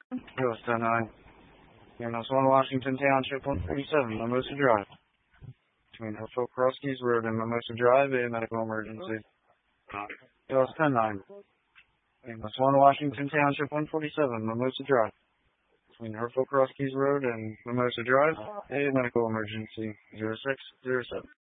US 10-9. EMS 1 Washington Township 147, Mimosa Drive. Between Hopeful Crosskeys Road and Mimosa Drive, a medical emergency. US 10-9. EMS 1 Washington Township 147, Mimosa Drive. Between Hopeful Crosskeys Road and Mimosa Drive, a medical emergency. 0607.